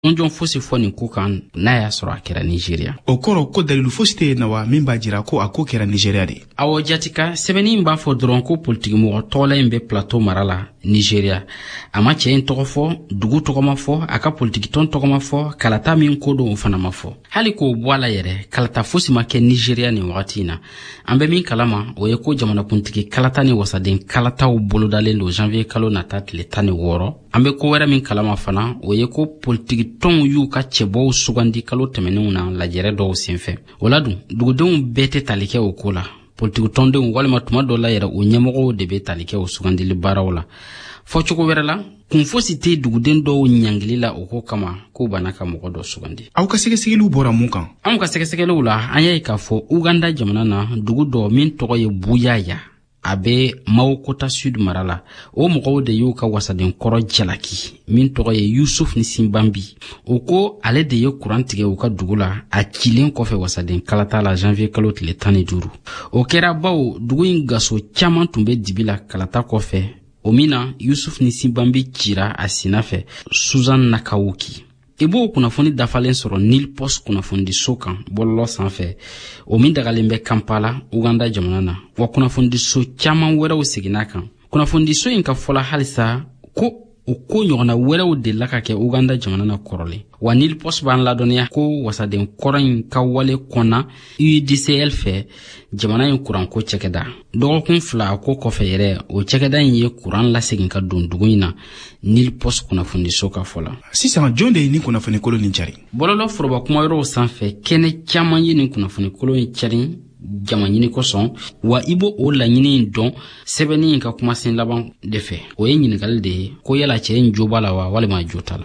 Onjon fosi foni kukan na ya soro akera Nigeria. Okoro ko dalilu fosite na wa mimba jira ko ako kera Nigeria de. Awo jatika sebeni mba fo dron ko politiki mo tola imbe plateau marala Nigeria. Ama chen tokofo, dugu tokomafo, aka politiki ton tokomafo, kalata min kodo ufanamafo. Hali ko bwala yere, kalata fosi make Nigeria ni wakati na. Ambe min kalama, oyeko jamana politiki kalata ni wasaden kalata u bolodale lo janvier kalo natat le tani woro. Ambe ko wera min kalama fana, oyeko politiki ton yu ka chebo sugandi kalo temenu na la jere do senfe. Oladu, dugudenw bete talike okola. Politiku tonde walima tuma dola yera o nyemogo de be talike o sugandili barawla. Fochuko werala, kunfosi te duguden do nyangilila oko kama ko banaka mogo do sugandi. Au ka segesegelu bora mukan. Am ka segesegelu la anya ka fo Uganda jamana na dugu do min togo ye buyaya. Abe Maokota Sud marala o mogo de yo ka wasaden koro jalaki min togo ye Yusuf ni Simbambi oko ale de yo kurantige o ka dugula a kilen kofe wasaden kalata la janvier kalo tile 12 o kera bawo dugu ingaso chaman tumbe dibila kalata kofe o mina Yusuf ni Simbambi kira asinafe Susan Nakawuki Ebo kunafoni dafalen soro Nil Post kunafondi sokan bololo sanfe o min dagalen be Kampala Uganda jamanana wa kunafondi so chaman weraw seginakan kunafondi so in ka fola halisa ko o ko nyona weraw de lakake Uganda jamanana korole wa Nil Post ban la donia ko wasaden koran ka wale kona UDCL fe jamana yin kuran ko cekeda dogo kun fla ko kofe yere o cekeda yin kuran la segin ka dunduguina Nil Post kunafondi soka fola sisan jonde ni kunafoni kolo ni chari bololo foroba kuma yoro sanfe kene chaman yin kunafoni kolo ni chari jamanyini koson wa ibo o la nyini don sebeni ka kuma sin laban defe o yin nyingal de ko yala che njobala wa wale ma jotala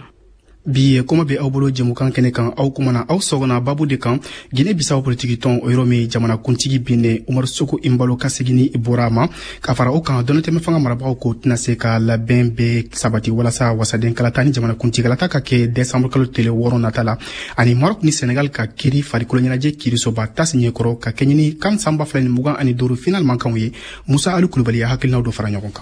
bi kuma be awbolo jemukan kene kan aw kuma na aw sogona babu de kan Guinée Bissau politiki ton o yoromi jamana kuntigi bine Umar Soko Imbalo kasegini iborama ka fara o kan donate me fanga maraba ko tinase ka la bembe sabati wala sa wasaden kala tani jamana kuntigi kala ta ka ke décembre kalo tele woro natala ani Maroc ni Sénégal ka kiri fari kolonyaje kiri soba tasinye koro ka kenyini kan samba flani mugan ani doru finalement kan wi Musa Ali Kulubali hakilna do fara nyokon kan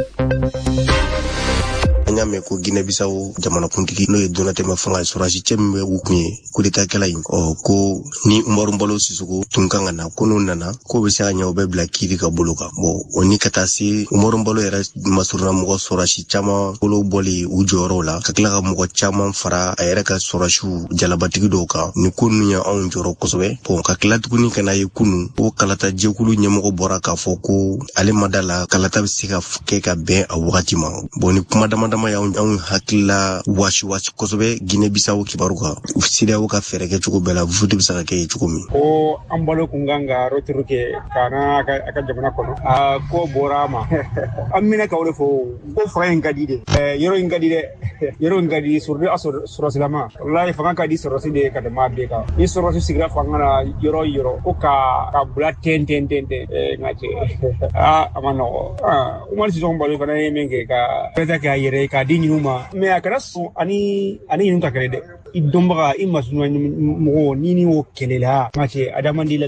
Nyame ko Guinée Bissau jamana kuntigi no donate ma fanga soraji chembe ukunye kudeta kala yin ko ni Umaru Mbalo Sisoko tunkanga na kono nana ko be sa nyaw be blakiri ka boloka bo oni katasi Umaru Mbalo era masurna mo soraji chama bolo boli ujoro la kakla ka mo chama fara era ka sorashu jalabatigi doka ni kunu ya on joro kosobe bo kakla tukuni kana yekunu o kalata jekulu nyamo bora ka foko ale madala kalata bisika ke ka be a wakati ma bo ni kuma dama ya on hakila washi kosobe Guinée Bissau kibaruka ufisida uka fereke chuko bela vudu bisaka ke chukumi o ambalo kunganga rotiruke kana aka jamana kono ko borama amina ka wole fo ko frayen gadide yoro ngadi surde asur surasilama wallahi fanga ka di suraside ka de mabbe ka ni surasu sigra fanga yoro ko ka bula ten ngache amano umar si zombalo fana menge ka peta ka yere ka di nyuma me akara so ani nyunta krede idomba imasunu mo nini o kelela ngache adamandila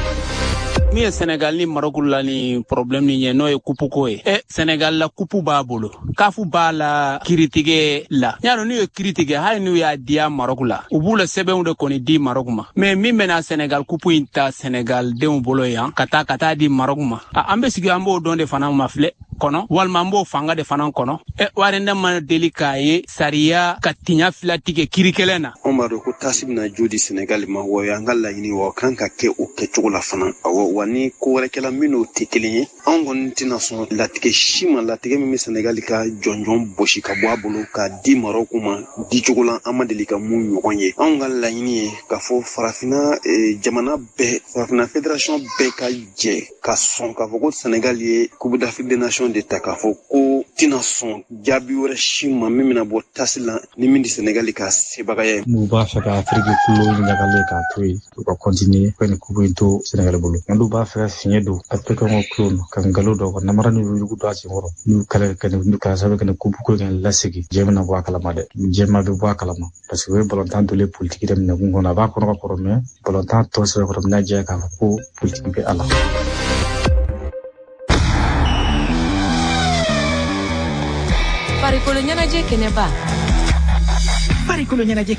mi Sénégal ni Maroc la ni problème ni ñe no e kupu ko e Sénégal la kupu ba bolo kafu ba la critique la ñano ni critique hay ni ya dia Maroc la ubula sebe unde ko ni di Maroc ma mais mi mena Sénégal kupu inta Sénégal de un bolo ya kata di Maroc ma ambe sigi ambo donde fana ma fle kono walma mbo fanga de fanan kono warenda man delikaye sariya katinya flatike kirikelena Omaro ko tasibna jodi Sénégal ma wo yangala yini wo kanka ke o ke chokola fanan awo wani ko wala kala mino tikeliye angon tina son latike shima latike mi Sénégal ka jonjon boshi ka bo abolo ka di Maroc ma di chokola amadelika mu yokonye angala yini ka fo farafina jamana be farafina fédération be ka je ka son ka fo ko Sénégal ye Coupe d'Afrique des Nations de takafo ko tina son jabi wala shima mimina bo tasila ni mindi Sénégal ka sebagaya mu ba fa ka Afrique kulo ni ngale ka toy ko continuer ko ni ko into Sénégal bolo ndu ba fa finye do Afrique mo kulo kan galo do ko namara ni yugo do ci woro ni kala kan ni ka sabe kan ko ko ngal lasigi jemna bo kala made jemma be bo kala ma parce que volonté de les politiques dem na ngona ba ko ko mais volonté to se ko na je ka ko politique be ala Pari kolonyana je kene ba farikolo ɲɛnajɛ